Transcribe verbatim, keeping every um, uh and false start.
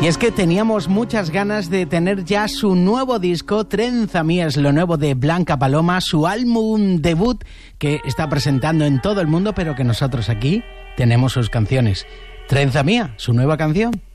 Y es que teníamos muchas ganas de tener ya su nuevo disco, Trenza Mía es lo nuevo de Blanca Paloma, su álbum debut que está presentando en todo el mundo, pero que nosotros aquí tenemos sus canciones. Trenza Mía, su nueva canción.